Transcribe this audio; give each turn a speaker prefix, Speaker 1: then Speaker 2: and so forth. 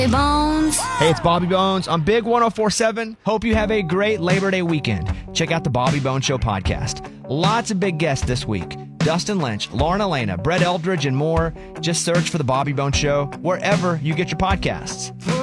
Speaker 1: Bones.
Speaker 2: Hey, it's Bobby Bones on Big 104.7. Hope you have a great Labor Day weekend. Check out the Bobby Bones Show podcast. Lots of big guests this week. Dustin Lynch, Lauren Elena, Brett Eldridge, and more. Just search for the Bobby Bones Show wherever you get your podcasts.